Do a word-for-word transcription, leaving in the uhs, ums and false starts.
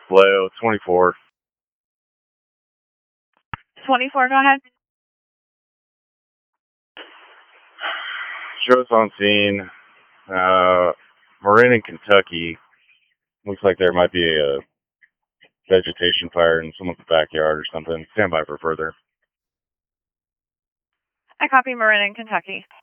Leo, twenty-four. twenty-four, go ahead. Shows on scene. Uh, Marin in Kentucky. Looks like there might be a vegetation fire in someone's backyard or something. Stand by for further. I copy Marin in Kentucky.